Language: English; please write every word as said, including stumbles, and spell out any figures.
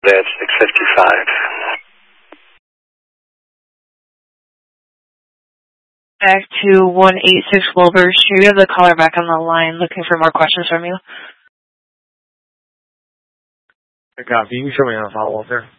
That's six fifty-five. Back to one eighty-six Wilbur Street. We have the caller back on the line looking for more questions from you. I copy. You can show me how to follow up there.